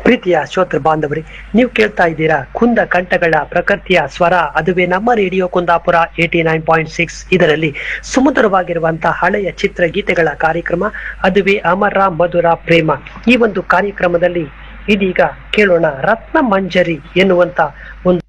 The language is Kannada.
ಪ್ರೀತಿಯ ಶ್ರೋತೃ ಬಾಂಧವರೇ, ನೀವು ಕೇಳ್ತಾ ಇದ್ದೀರಾ ಕುಂದ ಕಂಠಗಳ ಪ್ರಕೃತಿಯ ಸ್ವರ. ಅದುವೇ ನಮ್ಮ ರೇಡಿಯೋ ಕುಂದಾಪುರ 89.6. ಇದರಲ್ಲಿ ಸುಮಧುರವಾಗಿರುವಂತಹ ಹಳೆಯ ಚಿತ್ರಗೀತೆಗಳ ಕಾರ್ಯಕ್ರಮ, ಅದುವೇ ಅಮರ ಮಧುರ ಪ್ರೇಮ. ಈ ಒಂದು ಕಾರ್ಯಕ್ರಮದಲ್ಲಿ ಇದೀಗ ಕೇಳೋಣ ರತ್ನ ಮಂಜರಿ ಎನ್ನುವಂತ ಒಂದು